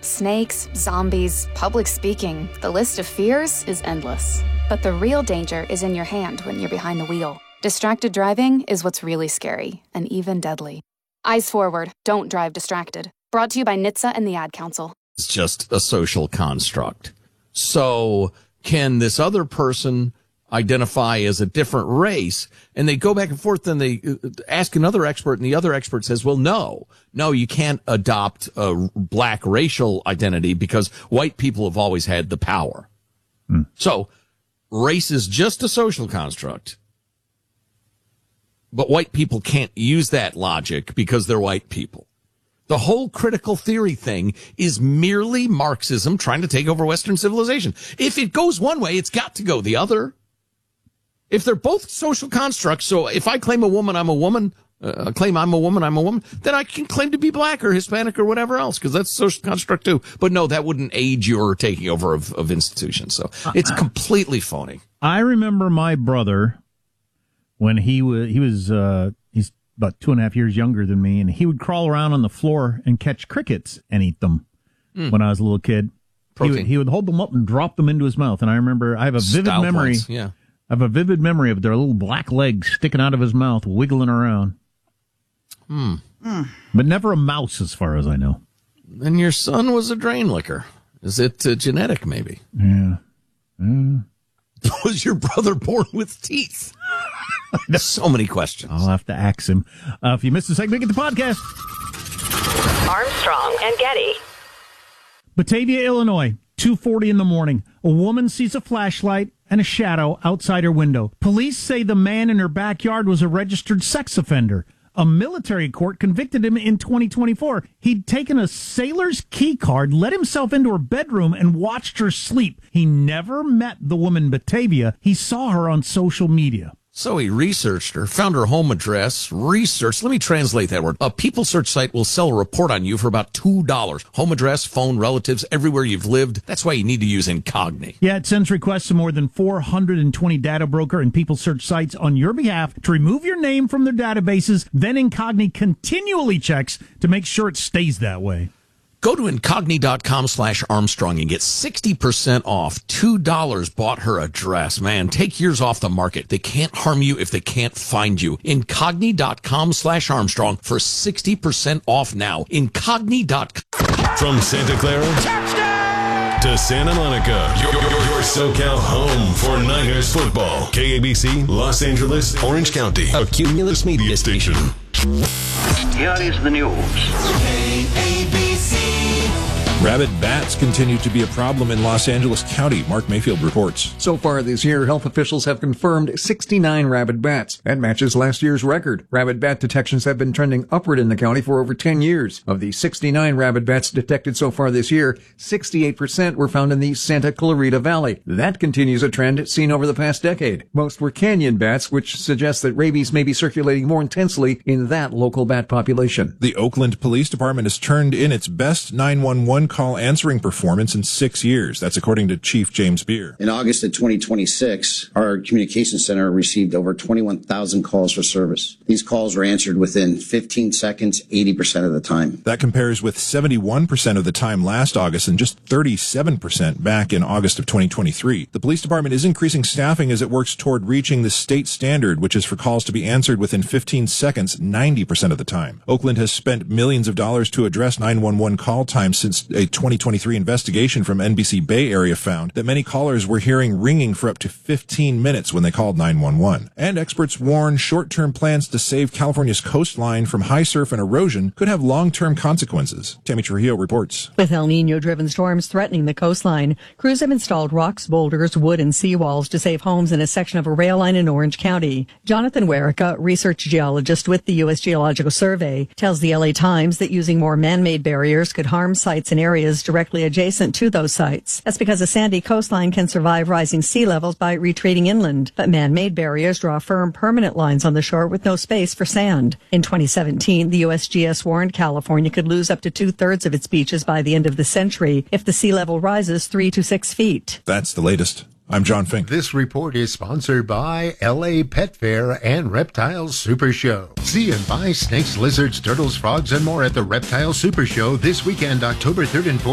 Snakes, zombies, public speaking. The list of fears is endless. But the real danger is in your hand when you're behind the wheel. Distracted driving is what's really scary and even deadly. Eyes forward. Don't drive distracted. Brought to you by NHTSA and the Ad Council. It's just a social construct. So can this other person identify as a different race? And they go back and forth, and they ask another expert, and the other expert says, well, no, you can't adopt a black racial identity because white people have always had the power. So race is just a social construct. But white people can't use that logic because they're white people. The whole critical theory thing is merely Marxism trying to take over Western civilization. If it goes one way, it's got to go the other. If they're both social constructs, so if I claim a woman, I'm a woman, claim I'm a woman, then I can claim to be black or Hispanic or whatever else, because that's a social construct too. But no, that wouldn't aid your taking over of institutions. So it's completely phony. I remember my brother when he's about 2.5 years younger than me, and he would crawl around on the floor and catch crickets and eat them when I was a little kid. He would hold them up and drop them into his mouth. And I remember, I have a vivid memory. Ones, yeah. I have a vivid memory of their little black legs sticking out of his mouth, wiggling around. But never a mouse, as far as I know. And your son was a drain licker. Is it genetic, maybe? Yeah. Was your brother born with teeth? So many questions. I'll have to ask him. If you missed a segment, get the podcast. Armstrong and Getty. Batavia, Illinois, 2:40 in the morning. A woman sees a flashlight and a shadow outside her window. Police say the man in her backyard was a registered sex offender. A military court convicted him in 2024. He'd taken a sailor's key card, let himself into her bedroom, and watched her sleep. He never met the woman Batavia. He saw her on social media. So he researched her, found her home address, let me translate that word. A people search site will sell a report on you for about $2. Home address, phone, relatives, everywhere you've lived. That's why you need to use Incogni. Yeah, it sends requests to more than 420 data broker and people search sites on your behalf to remove your name from their databases. Then Incogni continually checks to make sure it stays that way. Go to Incogni.com/Armstrong and get 60% off. $2 bought her address. Man, take yours off the market. They can't harm you if they can't find you. Incogni.com/Armstrong for 60% off now. Incogni.com. From Santa Clara to Santa Monica, your SoCal home for Niners football. KABC, Los Angeles, Orange County, a Cumulus media station. Here is the news. KABC. Rabid bats continue to be a problem in Los Angeles County. Mark Mayfield reports. So far this year, health officials have confirmed 69 rabid bats. That matches last year's record. Rabid bat detections have been trending upward in the county for over 10 years. Of the 69 rabid bats detected so far this year, 68% were found in the Santa Clarita Valley. That continues a trend seen over the past decade. Most were canyon bats, which suggests that rabies may be circulating more intensely in that local bat population. The Oakland Police Department has turned in its best 911 call answering performance in 6 years. That's according to Chief James Beer. In August of 2026, our communications center received over 21,000 calls for service. These calls were answered within 15 seconds, 80% of the time. That compares with 71% of the time last August and just 37% back in August of 2023. The police department is increasing staffing as it works toward reaching the state standard, which is for calls to be answered within 15 seconds, 90% of the time. Oakland has spent millions of dollars to address 911 call times since a 2023 investigation from NBC Bay Area found that many callers were hearing ringing for up to 15 minutes when they called 911. And experts warn short-term plans to save California's coastline from high surf and erosion could have long-term consequences. Tammy Trujillo reports. With El Nino-driven storms threatening the coastline, crews have installed rocks, boulders, wood, and seawalls to save homes in a section of a rail line in Orange County. Jonathan Werrick, a research geologist with the U.S. Geological Survey, tells the LA Times that using more man-made barriers could harm sites and areas directly adjacent to those sites. That's because a sandy coastline can survive rising sea levels by retreating inland, but man-made barriers draw firm, permanent lines on the shore with no space for sand. In 2017, the USGS warned California could lose up to 2/3 of its beaches by the end of the century if the sea level rises 3 to 6 feet. That's the latest. I'm John Fink. This report is sponsored by LA Pet Fair and Reptile Super Show. See and buy snakes, lizards, turtles, frogs, and more at the Reptile Super Show this weekend, October 3rd and 4th.